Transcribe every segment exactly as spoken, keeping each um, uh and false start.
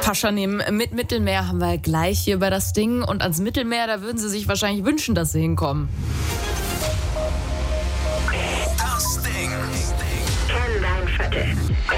Paschanim mit Mittelmeer haben wir gleich hier bei das Ding. Und ans Mittelmeer, da würden sie sich wahrscheinlich wünschen, dass sie hinkommen. Das Ding. Kenn dein Viertel.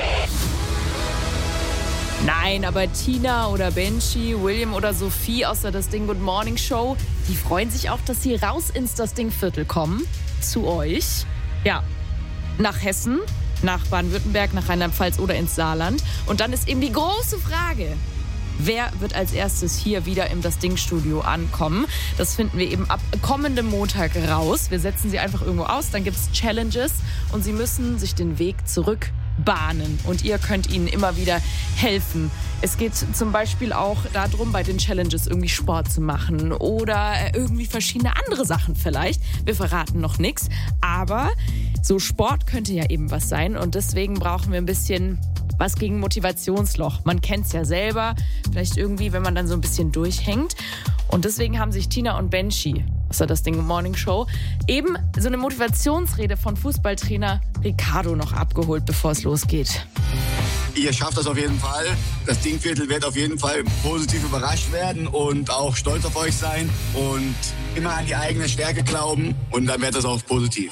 Nein, aber Tina oder Benji, William oder Sophie aus der Das Ding Good Morning Show, die freuen sich auch, dass sie raus ins Das Ding Viertel kommen. Zu euch. Ja, nach Hessen, nach Baden-Württemberg, nach Rheinland-Pfalz oder ins Saarland. Und dann ist eben die große Frage, wer wird als erstes hier wieder im Das Ding-Studio ankommen? Das finden wir eben ab kommendem Montag raus. Wir setzen sie einfach irgendwo aus, dann gibt es Challenges und sie müssen sich den Weg zurück bahnen. Und ihr könnt ihnen immer wieder helfen. Es geht zum Beispiel auch darum, bei den Challenges irgendwie Sport zu machen oder irgendwie verschiedene andere Sachen vielleicht. Wir verraten noch nichts, aber so Sport könnte ja eben was sein und deswegen brauchen wir ein bisschen was gegen Motivationsloch. Man kennt es ja selber, vielleicht irgendwie, wenn man dann so ein bisschen durchhängt. Und deswegen haben sich Tina und Benji aus der Das Ding Morning Show eben so eine Motivationsrede von Fußballtrainer Ricardo noch abgeholt, bevor es losgeht. Ihr schafft das auf jeden Fall. Das Dingviertel wird auf jeden Fall positiv überrascht werden und auch stolz auf euch sein und immer an die eigene Stärke glauben und dann wird das auch positiv.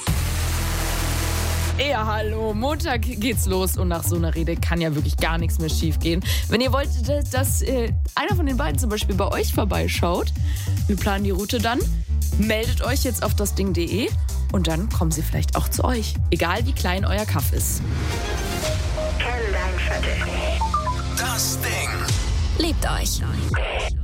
Ja, hallo, Montag geht's los und nach so einer Rede kann ja wirklich gar nichts mehr schief gehen. Wenn ihr wollt, dass äh, einer von den beiden zum Beispiel bei euch vorbeischaut, wir planen die Route dann, meldet euch jetzt auf dasding punkt de und dann kommen sie vielleicht auch zu euch. Egal wie klein euer Kaff ist. Kenn dein Viertel. Das Ding. Liebt euch.